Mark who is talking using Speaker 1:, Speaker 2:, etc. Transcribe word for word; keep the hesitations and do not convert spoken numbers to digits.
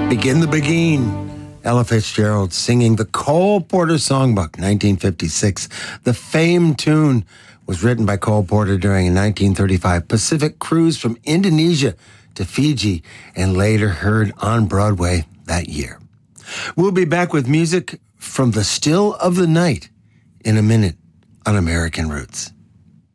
Speaker 1: Begin the Begin. Ella Fitzgerald singing the Cole Porter Songbook, nineteen fifty-six. The famed tune was written by Cole Porter during a nineteen thirty-five Pacific cruise from Indonesia to Fiji and later heard on Broadway that year. We'll be back with music from the still of the night in a minute on American Roots.